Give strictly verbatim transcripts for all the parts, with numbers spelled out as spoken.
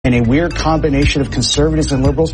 and a weird combination of conservatives and liberals.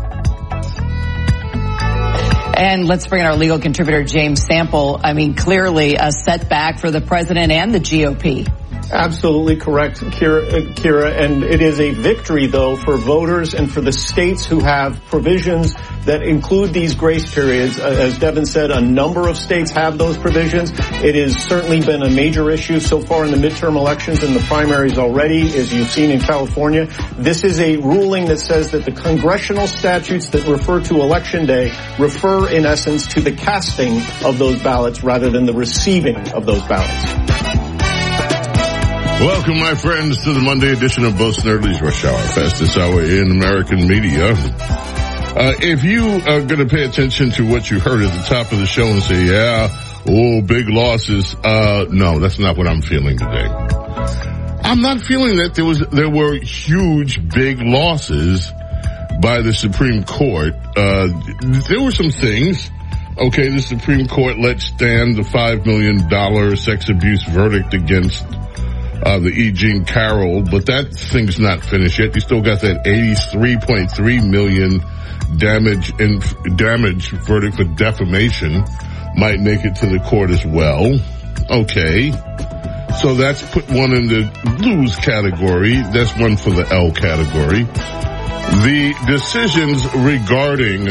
And let's bring in our legal contributor, James Sample. I mean, clearly a setback for the president and the G O P. Absolutely correct, Kira, Kira. And it is a victory, though, for voters and for the states who have provisions that include these grace periods. As Devin said, a number of states have those provisions. It has certainly been a major issue so far in the midterm elections and the primaries already, as you've seen in California. This is a ruling that says that the congressional statutes that refer to Election Day refer, in essence, to the casting of those ballots rather than the receiving of those ballots. Welcome, my friends, to the Monday edition of Bo Snerdley's Rush Hour, fastest hour in American media. Uh, if you are going to pay attention to what you heard at the top of the show and say, yeah, oh, big losses, uh, no, that's not what I'm feeling today. I'm not feeling that there was, there were huge, big losses by the Supreme Court. Uh, there were some things. Okay, the Supreme Court let stand the five million dollars sex abuse verdict against Uh, the E. Jean Carroll, but that thing's not finished yet. You still got that eighty-three point three million damage in damage verdict for defamation. Might make it to the court as well. Okay. So that's put one in the lose category. That's one for the L category. The decisions regarding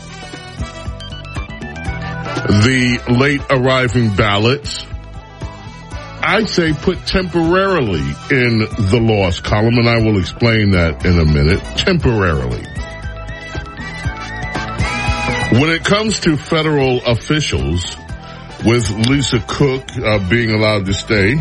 the late arriving ballots, I say put temporarily in the loss column, and I will explain that in a minute. Temporarily. When it comes to federal officials, with Lisa Cook uh, being allowed to stay,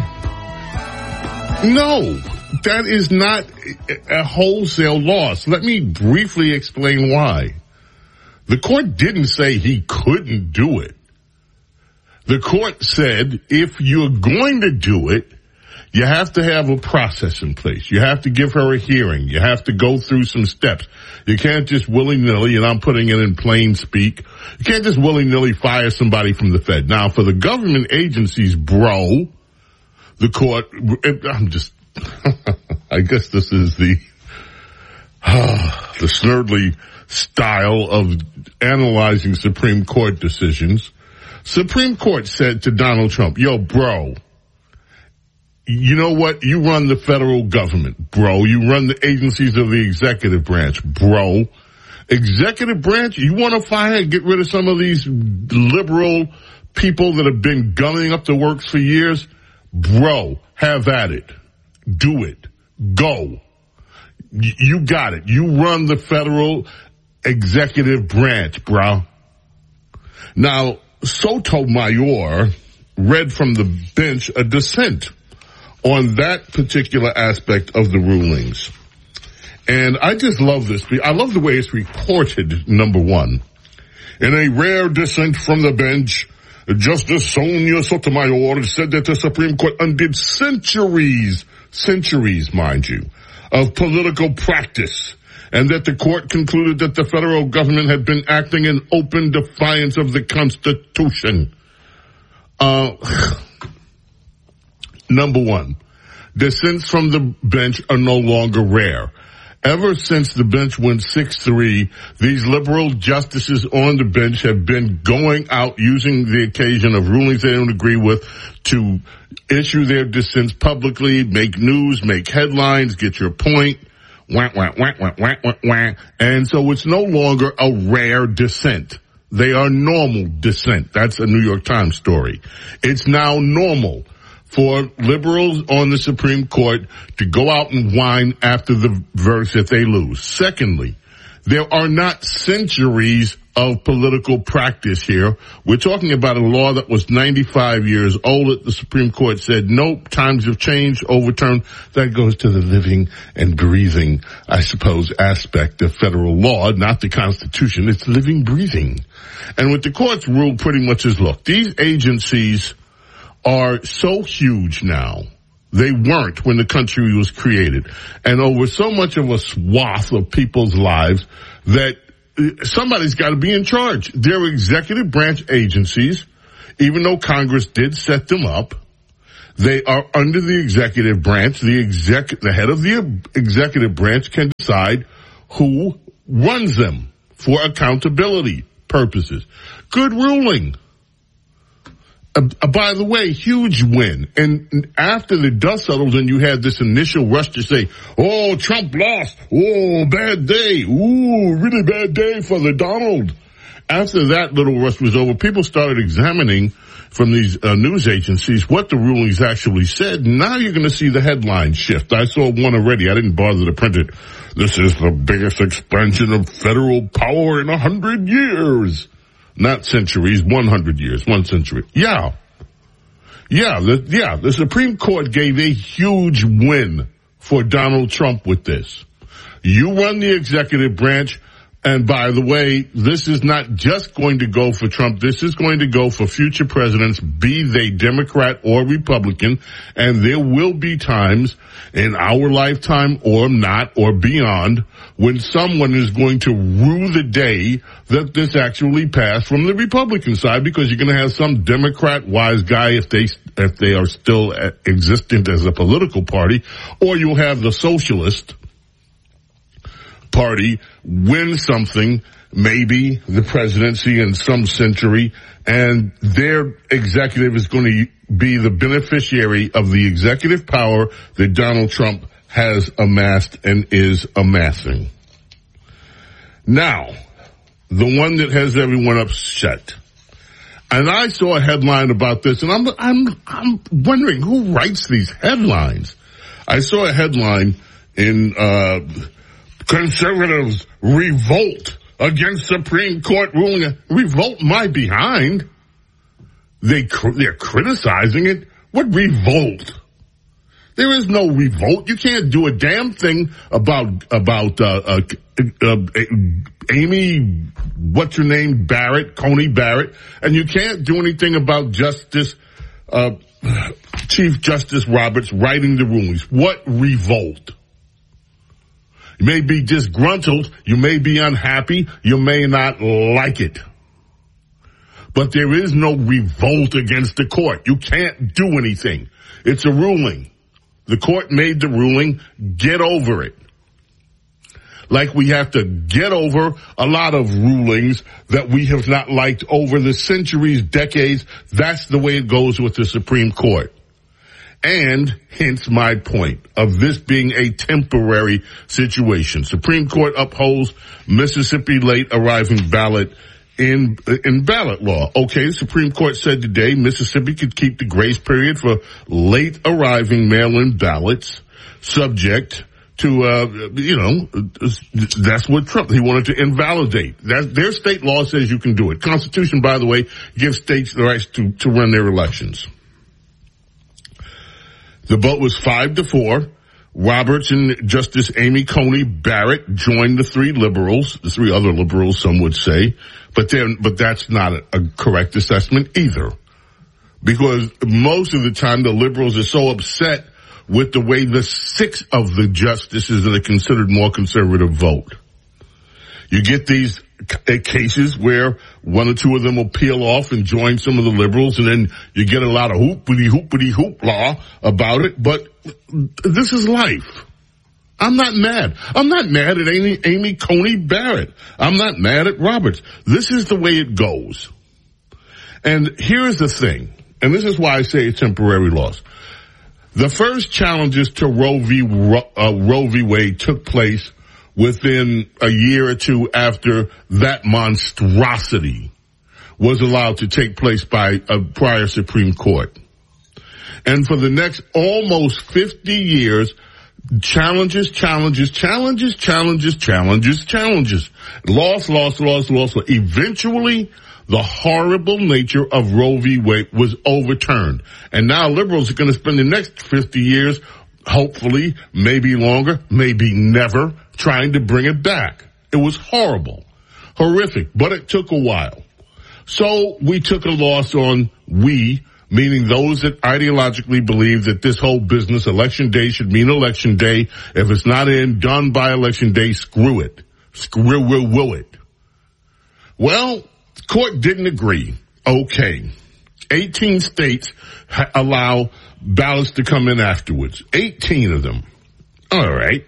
no, that is not a wholesale loss. Let me briefly explain why. The court didn't say he couldn't do it. The court said if you're going to do it, you have to have a process in place. You have to give her a hearing. You have to go through some steps. You can't just willy-nilly, and I'm putting it in plain speak, you can't just willy-nilly fire somebody from the Fed. Now, for the government agencies, bro, the court, I'm just, I guess this is the, uh, the Snerdley style of analyzing Supreme Court decisions. Supreme Court said to Donald Trump, yo, bro, you know what? You run the federal government, bro. You run the agencies of the executive branch, bro. Executive branch, you want to fire and get rid of some of these liberal people that have been gumming up the works for years? Bro, have at it. Do it. Go. You got it. You run the federal executive branch, bro. Now, Sotomayor read from the bench a dissent on that particular aspect of the rulings. And I just love this. I love the way it's reported, number one. In a rare dissent from the bench, Justice Sonia Sotomayor said that the Supreme Court undid centuries, centuries, mind you, of political practice, and that the court concluded that the federal government had been acting in open defiance of the Constitution. Uh, number one, dissents from the bench are no longer rare. Ever since the bench went six three, these liberal justices on the bench have been going out using the occasion of rulings they don't agree with to issue their dissents publicly, make news, make headlines, get your point. Wah, wah, wah, wah, wah, wah, wah. And so it's no longer a rare dissent. They are normal dissent. That's a New York Times story. It's now normal for liberals on the Supreme Court to go out and whine after the verdicts that they lose. Secondly, there are not centuries of political practice here. We're talking about a law that was ninety-five years old. The Supreme Court said, nope, times have changed, overturned. That goes to the living and breathing, I suppose, aspect of federal law, not the Constitution. It's living, breathing. And what the courts ruled pretty much is, look, these agencies are so huge now. They weren't when the country was created. And over so much of a swath of people's lives that somebody's got to be in charge. They're executive branch agencies, even though Congress did set them up. They are under the executive branch. The exec, the head of the executive branch can decide who runs them for accountability purposes. Good ruling. Uh, uh, by the way, huge win. And after the dust settled and you had this initial rush to say, oh, Trump lost. Oh, bad day. Ooh, really bad day for the Donald. After that little rush was over, people started examining from these uh, news agencies what the rulings actually said. Now you're going to see the headline shift. I saw one already. I didn't bother to print it. This is the biggest expansion of federal power in a hundred years. Not centuries, one hundred years, one century. Yeah. Yeah, the, yeah, the Supreme Court gave a huge win for Donald Trump with this. You run the executive branch. And by the way, this is not just going to go for Trump. This is going to go for future presidents, be they Democrat or Republican. And there will be times in our lifetime or not or beyond when someone is going to rue the day that this actually passed from the Republican side, because you're going to have some Democrat wise guy, if they if they are still existent as a political party, or you'll have the socialist party win something, maybe the presidency in some century, and their executive is going to be the beneficiary of the executive power that Donald Trump has amassed and is amassing. Now, the one that has everyone upset. And I saw a headline about this, and I'm I'm I'm wondering who writes these headlines. I saw a headline in uh Conservatives revolt against Supreme Court ruling. Revolt my behind. They, they're criticizing it. What revolt? There is no revolt. You can't do a damn thing about, about, uh, uh, uh, Amy, what's her name, Barrett, Coney Barrett, and you can't do anything about Justice, uh, Chief Justice Roberts writing the rulings. What revolt? You may be disgruntled, you may be unhappy, you may not like it. But there is no revolt against the court. You can't do anything. It's a ruling. The court made the ruling, get over it. Like we have to get over a lot of rulings that we have not liked over the centuries, decades. That's the way it goes with the Supreme Court. And hence my point of this being a temporary situation. Supreme Court upholds Mississippi late arriving ballot in in ballot law. Okay, the Supreme Court said today Mississippi could keep the grace period for late arriving mail-in ballots, subject to, uh, you know, that's what Trump, he wanted to invalidate. That, their state law says you can do it. Constitution, by the way, gives states the rights to, to run their elections. The vote was five to four. Roberts and Justice Amy Coney Barrett joined the three liberals, the three other liberals, some would say, but then, but that's not a, a correct assessment either. Because most of the time the liberals are so upset with the way the six of the justices that are considered more conservative vote. You get these cases where one or two of them will peel off and join some of the liberals, and then you get a lot of hoopity hoopity hoopla about it. But this is life. I'm not mad. I'm not mad at Amy, Amy Coney Barrett. I'm not mad at Roberts. This is the way it goes. And here's the thing, and this is why I say it's temporary loss. The first challenges to Roe v. Uh, Roe v. Wade took place within a year or two after that monstrosity was allowed to take place by a prior Supreme Court. And for the next almost fifty years, challenges, challenges, challenges, challenges, challenges, challenges. Loss, loss, loss, loss. Eventually, the horrible nature of Roe v. Wade was overturned. And now liberals are going to spend the next fifty years, hopefully, maybe longer, maybe never, trying to bring it back. It was horrible, horrific, but it took a while. So we took a loss on we, meaning those that ideologically believe that this whole business, election day should mean election day. If it's not in, done by election day, screw it. Screw will, will it. Well, the court didn't agree. Okay. eighteen states ha- allow ballots to come in afterwards. eighteen of them. All right.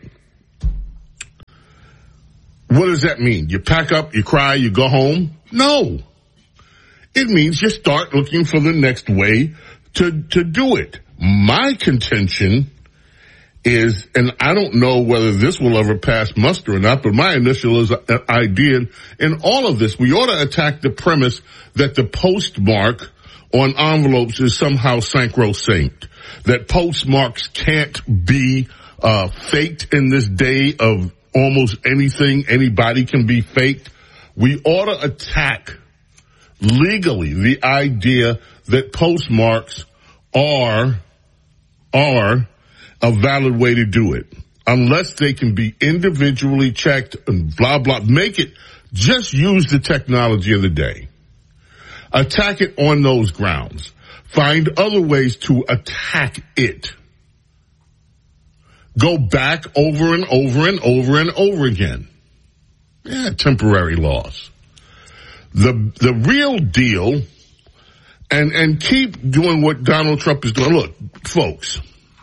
What does that mean? You pack up, you cry, you go home? No. It means you start looking for the next way to, to do it. My contention is, and I don't know whether this will ever pass muster or not, but my initial is, uh, idea in all of this, we ought to attack the premise that the postmark on envelopes is somehow sacrosanct, that postmarks can't be uh faked in this day of almost anything. Anybody can be faked. We ought to attack legally the idea that postmarks are are a valid way to do it, unless they can be individually checked and blah, blah. Make it, just use the technology of the day. Attack it on those grounds. Find other ways to attack it. Go back over and over and over and over again. Yeah, temporary loss. The, the real deal, and, and keep doing what Donald Trump is doing. Look, folks,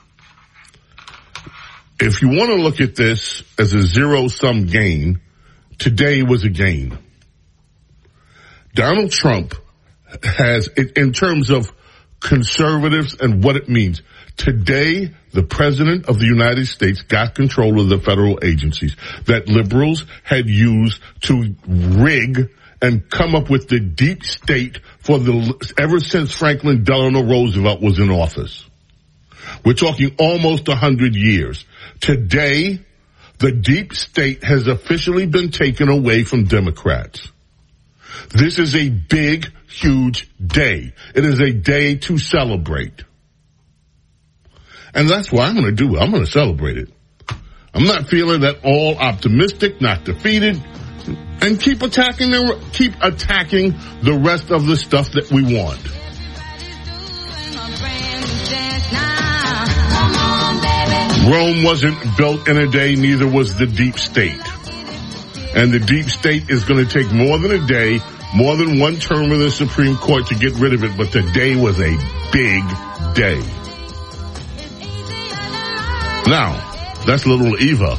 if you want to look at this as a zero-sum game, today was a gain. Donald Trump has, in terms of conservatives and what it means, today the President of the United States got control of the federal agencies that liberals had used to rig and come up with the deep state for the, ever since Franklin Delano Roosevelt was in office. We're talking almost a hundred years. Today, the deep state has officially been taken away from Democrats. This is a big, huge day. It is a day to celebrate. And that's what I'm going to do. I'm going to celebrate it. I'm not feeling at all optimistic, not defeated, and keep attacking the, keep attacking the rest of the stuff that we want. Rome wasn't built in a day, neither was the deep state. And the deep state is going to take more than a day, more than one term of the Supreme Court to get rid of it, but today was a big day. Now, that's little Eva.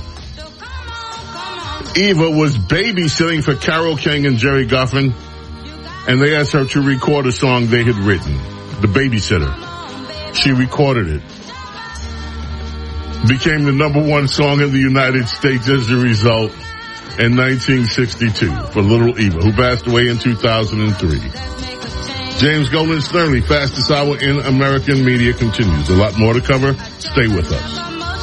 Eva was babysitting for Carole King and Jerry Goffin, and they asked her to record a song they had written, The Babysitter. She recorded it. Became the number one song in the United States as a result in nineteen sixty-two for Little Eva, who passed away in two thousand three. James Golden Sternly, fastest hour in American media, continues. A lot more to cover. Stay with us.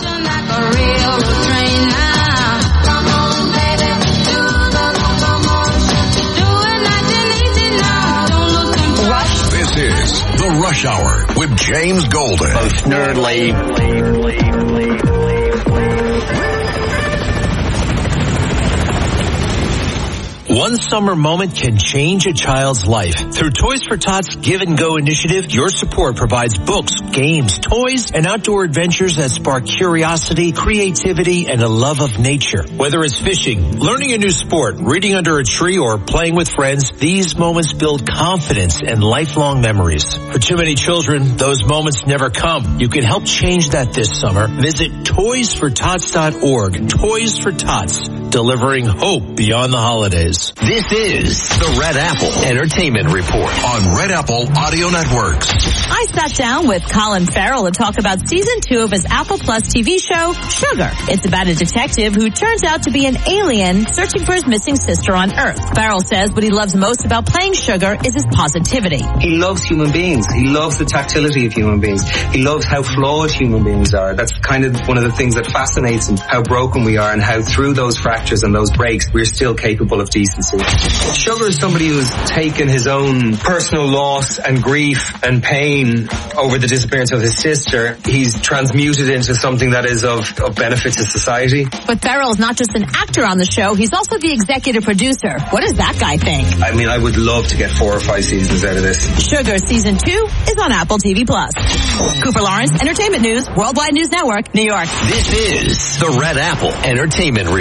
This is The Rush Hour with James Golden. Most nerdly. One summer moment can change a child's life. Through Toys for Tots Give and Go initiative, your support provides books, games, toys, and outdoor adventures that spark curiosity, creativity, and a love of nature. Whether it's fishing, learning a new sport, reading under a tree, or playing with friends, these moments build confidence and lifelong memories. For too many children, those moments never come. You can help change that this summer. Visit toys for tots dot org. Toys for Tots, delivering hope beyond the holidays. This is the Red Apple Entertainment Report on Red Apple Audio Networks. I sat down with Colin Farrell to talk about season two of his Apple Plus T V show, Sugar. It's about a detective who turns out to be an alien searching for his missing sister on Earth. Farrell says what he loves most about playing Sugar is his positivity. He loves human beings. He loves the tactility of human beings. He loves how flawed human beings are. That's kind of one of the things that fascinates him, how broken we are and how through those fractures and those breaks, we're still capable of decency. Sugar is somebody who's taken his own personal loss and grief and pain over the disappearance of his sister. He's transmuted into something that is of, of benefit to society. But Farrell's not just an actor on the show, he's also the executive producer. What does that guy think? I mean, I would love to get four or five seasons out of this. Sugar Season two is on Apple T V Plus. Cooper Lawrence, Entertainment News, Worldwide News Network, New York. This is the Red Apple Entertainment Report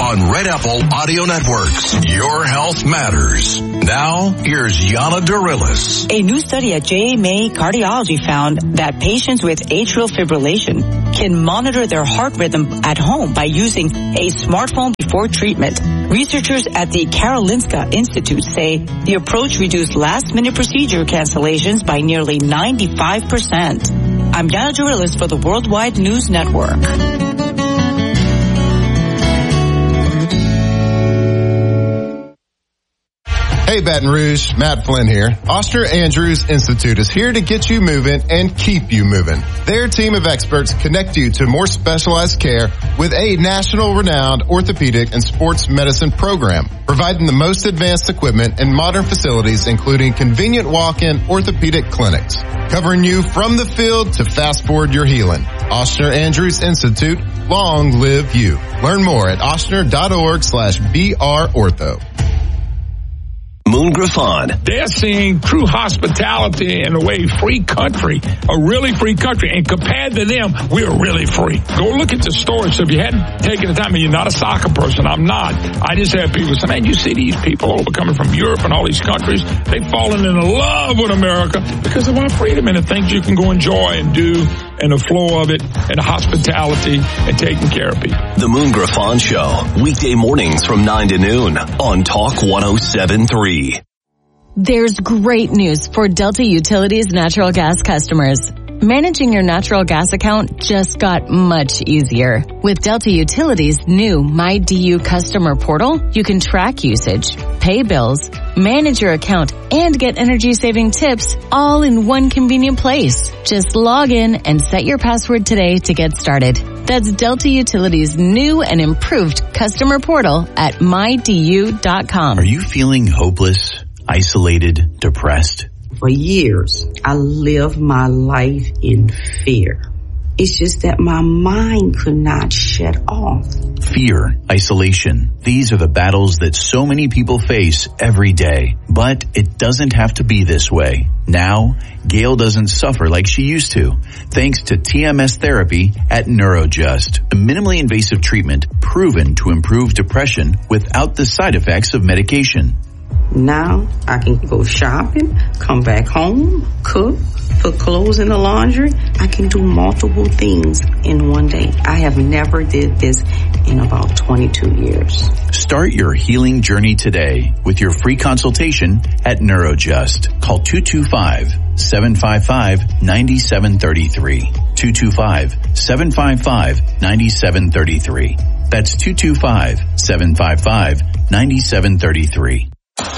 on Red Apple Audio Networks. Your health matters. Now, here's Yana Dorillis. A new study at J M A Cardiology found that patients with atrial fibrillation can monitor their heart rhythm at home by using a smartphone before treatment. Researchers at the Karolinska Institute say the approach reduced last-minute procedure cancellations by nearly ninety-five percent. I'm Yana Dorillis for the Worldwide News Network. Hey Baton Rouge, Matt Flynn here. Oster Andrews Institute is here to get you moving and keep you moving. Their team of experts connect you to more specialized care with a national renowned orthopedic and sports medicine program, providing the most advanced equipment and modern facilities, including convenient walk-in orthopedic clinics, covering you from the field to fast forward your healing. Oster Andrews Institute, long live you. Learn more at ostner.org slash BR Ortho. Moon Griffon. They're seeing true hospitality in a way, free country, a really free country. And compared to them, we're really free. Go look at the stores. So if you hadn't taken the time, and you're not a soccer person, I'm not. I just have people say, man, you see these people over coming from Europe and all these countries. They've fallen in love with America because of our freedom and the things you can go enjoy and do and the flow of it and the hospitality and taking care of people. The Moon Griffon Show, weekday mornings from nine to noon on Talk one oh seven point three. There's great news for Delta Utilities natural gas customers. Managing your natural gas account just got much easier. With Delta Utilities' new MyDU customer portal, you can track usage, pay bills, manage your account, and get energy-saving tips all in one convenient place. Just log in and set your password today to get started. That's Delta Utilities' new and improved customer portal at my d u dot com. Are you feeling hopeless, isolated, depressed? For years, I lived my life in fear. It's just that my mind could not shut off. Fear, isolation. These are the battles that so many people face every day. But it doesn't have to be this way. Now, Gail doesn't suffer like she used to, thanks to T M S therapy at NeuroJust, a minimally invasive treatment proven to improve depression without the side effects of medication. Now I can go shopping, come back home, cook, put clothes in the laundry. I can do multiple things in one day. I have never did this in about twenty-two years. Start your healing journey today with your free consultation at NeuroJust. Call two two five, seven five five, nine seven three three. two two five, seven five five, nine seven three three. That's two two five, seven five five, nine seven three three.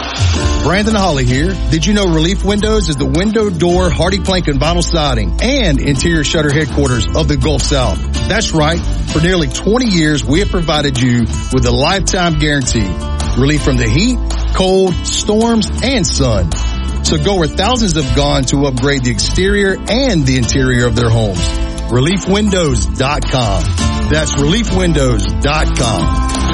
Brandon Holly here. Did you know Relief Windows is the window, door, hardy plank, and vinyl siding and interior shutter headquarters of the Gulf South? That's right. For nearly twenty years, we have provided you with a lifetime guarantee. Relief from the heat, cold, storms, and sun. So go where thousands have gone to upgrade the exterior and the interior of their homes. relief windows dot com. That's relief windows dot com.